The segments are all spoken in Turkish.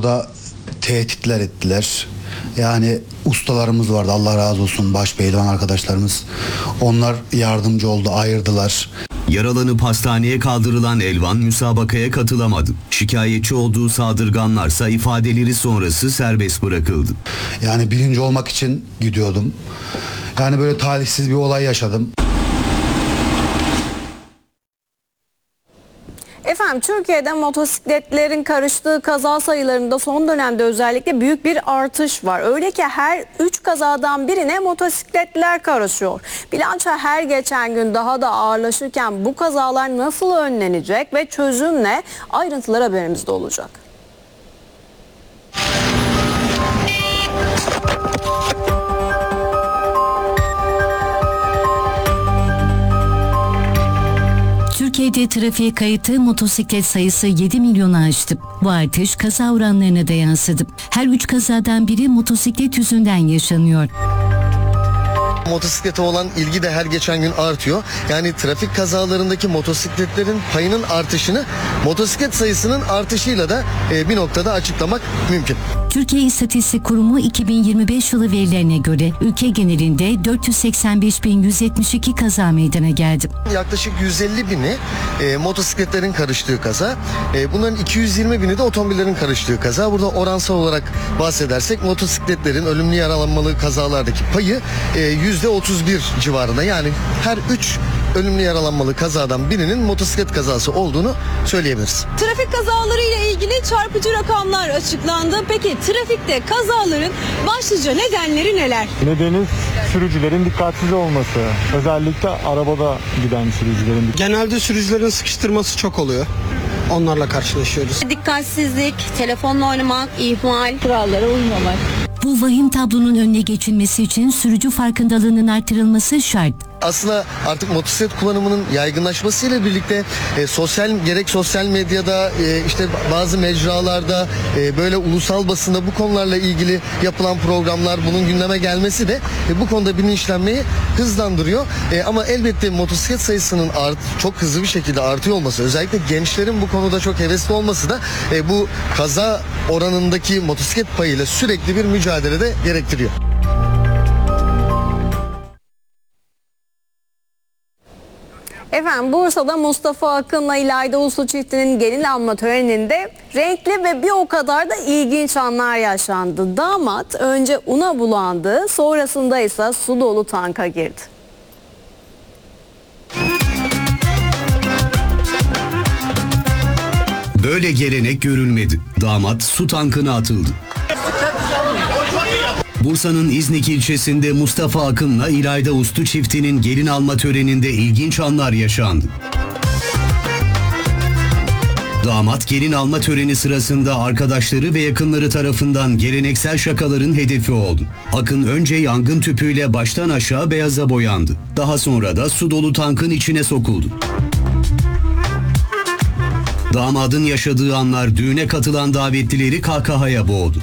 orada tehditler ettiler. Yani ustalarımız vardı, Allah razı olsun, baş pehlivan arkadaşlarımız. Onlar yardımcı oldu, ayırdılar. Yaralanıp hastaneye kaldırılan Elvan müsabakaya katılamadı. Şikayetçi olduğu saldırganlarsa ifadeleri sonrası serbest bırakıldı. Yani birinci olmak için gidiyordum. Yani böyle talihsiz bir olay yaşadım. Efendim, Türkiye'de motosikletlerin karıştığı kaza sayılarında son dönemde özellikle büyük bir artış var. Öyle ki her 3 kazadan birine motosikletler karışıyor. Bilanço her geçen gün daha da ağırlaşırken bu kazalar nasıl önlenecek ve çözüm ne? Ayrıntılar haberimizde olacak. Türkiye'de trafiğe kayıtlı motosiklet sayısı 7 milyonu aştı. Bu artış kaza oranlarına da yansıdı. Her 3 kazadan biri motosiklet yüzünden yaşanıyor. Motosiklete olan ilgi de her geçen gün artıyor. Yani trafik kazalarındaki motosikletlerin payının artışını motosiklet sayısının artışıyla da bir noktada açıklamak mümkün. Türkiye İstatistik Kurumu 2025 yılı verilerine göre ülke genelinde 485.172 kaza meydana geldi. Yaklaşık 150 bini motosikletlerin karıştığı kaza, bunların 220 bini de otomobillerin karıştığı kaza. Burada oransal olarak bahsedersek motosikletlerin ölümlü yaralanmalı kazalardaki payı %31 civarında, yani her 3 ölümlü yaralanmalı kazadan birinin motosiklet kazası olduğunu söyleyebiliriz. Trafik kazaları ile ilgili çarpıcı rakamlar açıklandı. Peki trafikte kazaların başlıca nedenleri neler? Nedeni sürücülerin dikkatsiz olması. Özellikle arabada giden sürücülerin. Genelde sürücülerin sıkıştırması çok oluyor. Onlarla karşılaşıyoruz. Dikkatsizlik, telefonla oynamak, ihmal, kurallara uymamak. Bu vahim tablonun önüne geçilmesi için sürücü farkındalığının artırılması şart. Aslında artık motosiklet kullanımının yaygınlaşmasıyla birlikte gerek sosyal medyada, işte bazı mecralarda, böyle ulusal basında bu konularla ilgili yapılan programlar, bunun gündeme gelmesi de bu konuda bilinçlenmeyi hızlandırıyor. Ama elbette motosiklet sayısının çok hızlı bir şekilde artıyor olması, özellikle gençlerin bu konuda çok hevesli olması da bu kaza oranındaki motosiklet payıyla sürekli bir mücadele de gerektiriyor. Efendim, Bursa'da Mustafa Akın'la İlayda Uslu çiftinin gelin alma töreninde renkli ve bir o kadar da ilginç anlar yaşandı. Damat önce una bulandı, sonrasında ise su dolu tanka girdi. Böyle gelenek görülmedi. Damat su tankına atıldı. Bursa'nın İznik ilçesinde Mustafa Akın'la İlayda Uslu çiftinin gelin alma töreninde ilginç anlar yaşandı. Damat gelin alma töreni sırasında arkadaşları ve yakınları tarafından geleneksel şakaların hedefi oldu. Akın önce yangın tüpüyle baştan aşağı beyaza boyandı. Daha sonra da su dolu tankın içine sokuldu. Damadın yaşadığı anlar düğüne katılan davetlileri kahkahaya boğdu.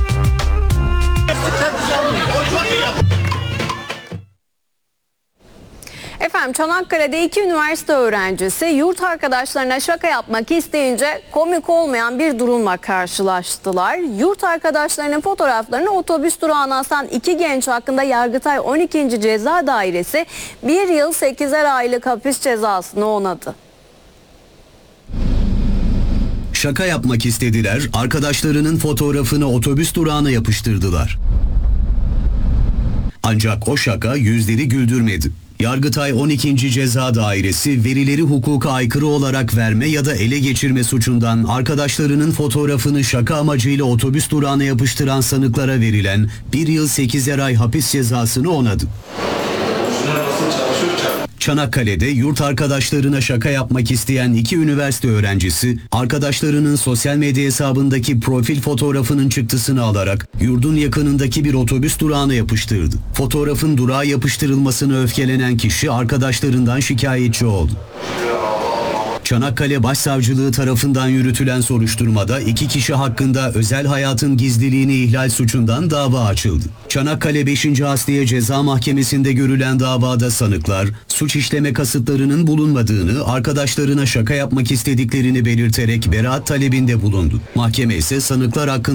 Efendim, Çanakkale'de 2 üniversite öğrencisi yurt arkadaşlarına şaka yapmak isteyince komik olmayan bir durumla karşılaştılar. Yurt arkadaşlarının fotoğraflarını otobüs durağına asan 2 genç hakkında Yargıtay 12. Ceza Dairesi 1 yıl 8'er aylık hapis cezasını onadı. Şaka yapmak istediler, arkadaşlarının fotoğrafını otobüs durağına yapıştırdılar. Ancak o şaka yüzleri güldürmedi. Yargıtay 12. Ceza Dairesi verileri hukuka aykırı olarak verme ya da ele geçirme suçundan arkadaşlarının fotoğrafını şaka amacıyla otobüs durağına yapıştıran sanıklara verilen 1 yıl 8'er ay hapis cezasını onadı. Çanakkale'de yurt arkadaşlarına şaka yapmak isteyen 2 üniversite öğrencisi, arkadaşlarının sosyal medya hesabındaki profil fotoğrafının çıktısını alarak yurdun yakınındaki bir otobüs durağına yapıştırdı. Fotoğrafın durağa yapıştırılmasına öfkelenen kişi arkadaşlarından şikayetçi oldu. Çanakkale Başsavcılığı tarafından yürütülen soruşturmada 2 kişi hakkında özel hayatın gizliliğini ihlal suçundan dava açıldı. Çanakkale 5. Asliye Ceza Mahkemesi'nde görülen davada sanıklar, suç işleme kasıtlarının bulunmadığını, arkadaşlarına şaka yapmak istediklerini belirterek beraat talebinde bulundu. Mahkeme ise sanıklar hakkında